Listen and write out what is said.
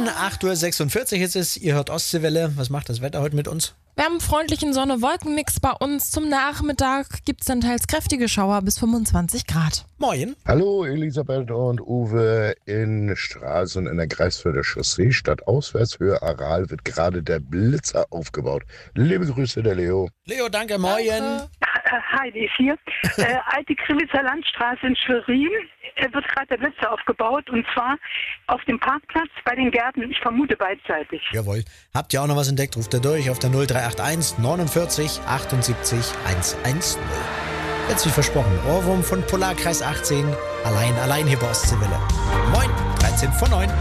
Moin, 8:46 Uhr ist es. Ihr hört Ostseewelle. Was macht das Wetter heute mit uns? Wir haben einen freundlichen Sonne-Wolken-Mix bei uns. Zum Nachmittag gibt es dann teils kräftige Schauer bis 25 Grad. Moin. Hallo Elisabeth und Uwe. In Straßen in der Greifswalder Chaussee, Stadtauswärtshöhe Aral, wird gerade der Blitzer aufgebaut. Liebe Grüße, der Leo. Leo, danke, moin. Danke. Heidi ist hier. Alte Krivitzer Landstraße in Schwerin wird gerade der Blitzer aufgebaut und zwar auf dem Parkplatz bei den Gärten. Ich vermute beidseitig. Jawohl. Habt ihr auch noch was entdeckt? Ruft ihr durch auf der 0381 49 78 110. Jetzt wie versprochen, Ohrwurm von Polarkreis 18. Allein hier bei Ostseewelle. Moin, 13 von 9.